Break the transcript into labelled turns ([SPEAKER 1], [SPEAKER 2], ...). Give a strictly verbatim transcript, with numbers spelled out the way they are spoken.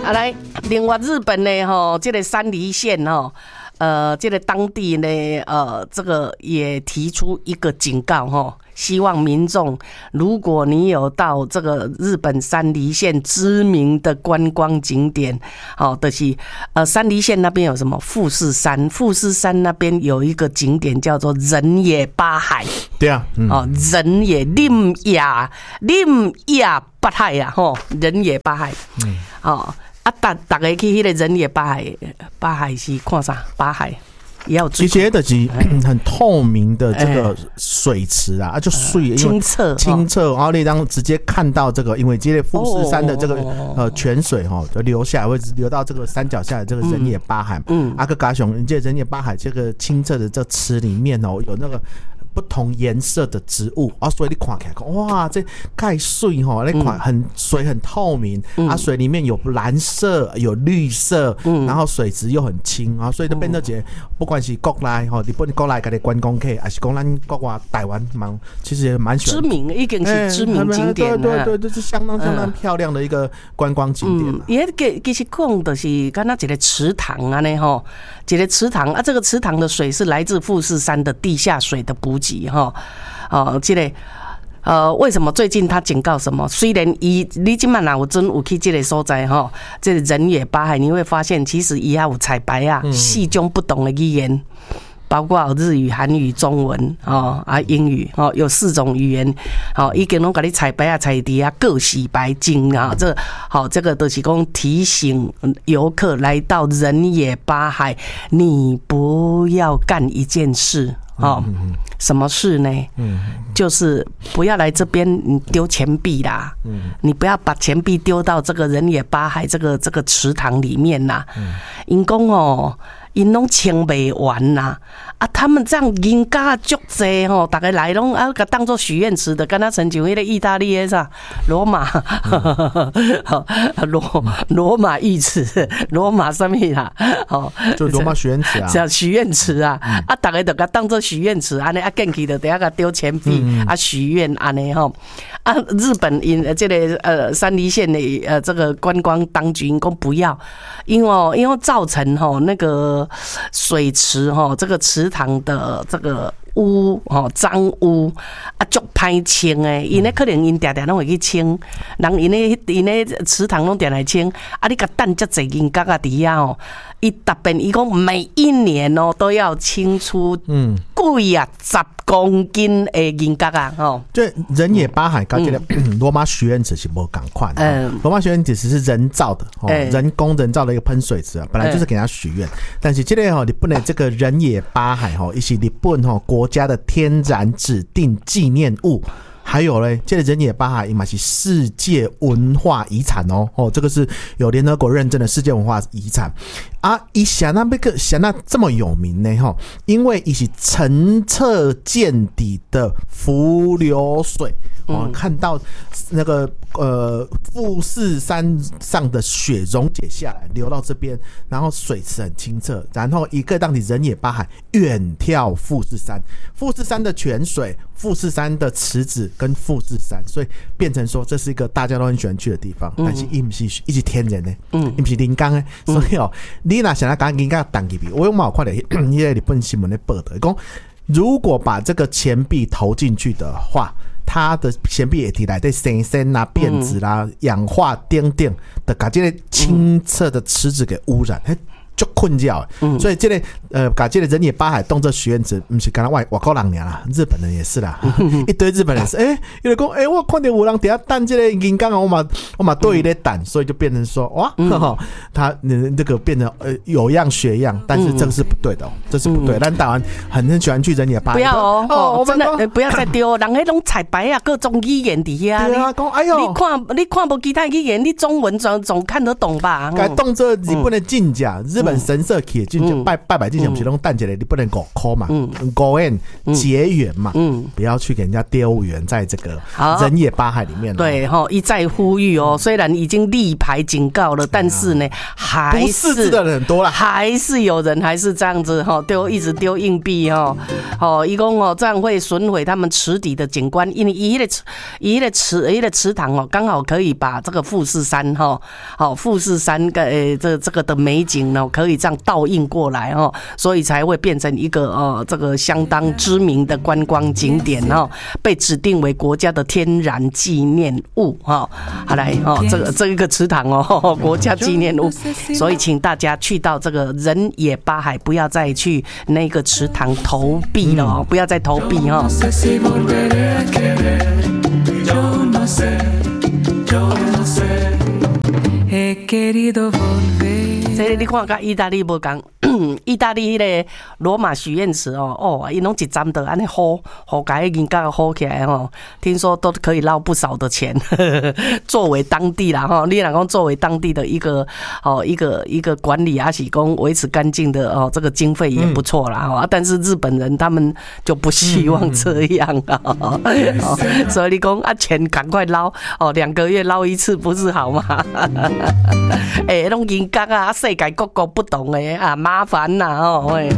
[SPEAKER 1] 啊，来，另外日本呢，吼，这个山梨县吼，呃，这个当地呢，呃，这个也提出一个警告吼。希望民众，如果你有到这个日本山梨县知名的观光景点，好，就是呃山梨县那边有什么富士山，富士山那边有一个景点叫做人野八海，
[SPEAKER 2] 对啊，嗯、
[SPEAKER 1] 哦，人野林野林野八海呀，吼，人野八海，嗯，哦，啊，大大家去迄个人野八海，八海是看啥？八海。
[SPEAKER 2] 其实就是很透明的这个水池啊，就水
[SPEAKER 1] 清澈
[SPEAKER 2] 清澈，然后你当直接看到这个，因为这个富士山的这个呃泉水哈，就流下来会流到这个山脚下的这个人野八海，嗯，阿克嘎熊，这人野八海这个清澈的这池里面哦，有那个。不同颜色的植物啊，所以你看起来，哇，这盖水哈，那款很水很透明、嗯、啊，水里面有蓝色有绿色，嗯、然后水质又很清啊，所以就变成一个不管是国内哈，日本国内的观光客，还是讲咱国外台湾嘛，其实也蛮喜欢
[SPEAKER 1] 知名，已经是知名景点、欸、
[SPEAKER 2] 对对对，这是相当相当漂亮的一个观光景点、啊。
[SPEAKER 1] 嗯，也其其实讲的是，刚刚一个池塘啊呢吼，一个池塘啊，这个池塘的水是来自富士山的地下水的补给。哈，哦，这个呃，为什么最近他警告什么？虽然伊你今晚啊，我真有去这个所在哈，这个人野八海，你会发现其实伊也有彩排啊，四种不同的语言。包括日语、韩语、中文哦啊，英语哦，有四种语言哦，已经拢给你彩排啊、彩题啊，各洗白金啊，这好、哦，这个都是讲提醒游客来到人野八海，你不要干一件事哦，什么事呢？就是不要来这边丢钱币啦，你不要把钱币丢到这个人野八海这个这个池塘里面啦，因讲哦。因拢清不完呐、啊，啊，他们这样人家足济吼，大家来拢啊，个当做许愿池的，跟他成就迄个意大利的啥罗马，罗罗马浴池，罗马什么啦？哦，
[SPEAKER 2] 就罗马许愿池啊，
[SPEAKER 1] 叫许愿池啊，嗯、啊，大家就甲当做许愿池，安尼啊，进去就等下个丢钱币、嗯、啊，许愿安尼吼。啊，日本因这个呃山梨县的呃这个观光当局因讲不要，因为因为造成吼那个水池吼这个池塘的这个污吼脏污啊，足歹清诶，因咧可能因定定拢会去清，人因咧因咧池塘拢定来清，啊你甲等遮济人角啊伫遐吼，伊特别伊讲每一年哦都要清出嗯贵啊十公斤的人角啊吼，
[SPEAKER 2] 对人野八海。这个罗马许愿池是不赶快的，罗马许愿池是人造的，人工人造的一个喷水池啊，本来就是给他许愿，但是这个哈日本的这个人野八海哈，也是日本哈国家的天然指定纪念物。还有嘞，这个人野八海也是世界文化遗产哦，哦，这个是有联合国认证的世界文化遗产啊。以想那那个想那这么有名呢哈，因为它是澄澈见底的伏流水，哦，看到那个呃富士山上的雪溶解下来，流到这边，然后水池很清澈，然后一个当地人野八海远眺富士山，富士山的泉水，富士山的池子。跟富士山，所以变成说这是一个大家都很喜欢去的地方，嗯、但是它不是一直天然的，嗯，它不是人工的，所以哦，你若想要讲人家当去比，我有冇看到迄个日本新闻的报道，讲如果把这个钱币投进去的话，它的钱币液体来对生生啦、变质啦、氧化等等的，把这个清澈的池子给污染。嗯就困扰，嗯、所以这个呃，把这个人野八海动作许愿池，不是刚刚外外国人啦，日本人也是啦，嗯、一堆日本人是，哎、欸，有人讲，哎、欸，我看到有人底下等这个人工啊，我嘛我嘛对伊咧等，所以就变成说，哇，嗯、呵呵他这个变成呃有样学样，但是这个是不对的、哦，这是不对。但台湾很很喜欢去人野八海，
[SPEAKER 1] 不要哦，哦我真的、呃、不要再丢，人迄种彩排啊，各种语言底下，
[SPEAKER 2] 对啊，讲哎呦，
[SPEAKER 1] 你看你看不其他语言，你中文总总看得懂吧？
[SPEAKER 2] 该动作日本的真假，日本神社去进去拜拜拜进去，不是拢等一下你不能五块嘛，五元结缘嘛，嗯，不要去给人家丢缘在这个人野八海里面。
[SPEAKER 1] 对哈，一再呼吁哦，虽然已经立牌警告了，但是呢，还是不识
[SPEAKER 2] 字的人很多啦，
[SPEAKER 1] 还是有人还是这样子哈，丢一直丢硬币哈，哦，一共哦这样会损毁他们池底的景观，因为一个一个池一个池塘哦，刚好可以把这个富士山哈，好富士山个诶这这个的美景呢，可以这样倒映过来哈，所以才会变成一个呃这个相当知名的观光景点哈，被指定为国家的天然纪念物哈。好来哦，这个这个池塘哦，国家纪念物，所以请大家去到这个人野八海，不要再去那个池塘投币了哦，不要再投币哈。这个你看，跟意大利无同。意大利的罗马许愿池哦，哦，伊拢一站的安尼好，好改人家好起来哦。听说都可以捞不少的钱，呵呵作为当地啦哈，你若讲作为当地的一个哦一个一个管理啊，是讲维持干净的哦，这个经费也不错啦哈。但是日本人他们就不希望这样啊，哦、所以你讲啊，钱赶快捞哦，两个月捞一次不是好吗？哎，拢人家啊，世界各国不同的啊，麻烦呐哦。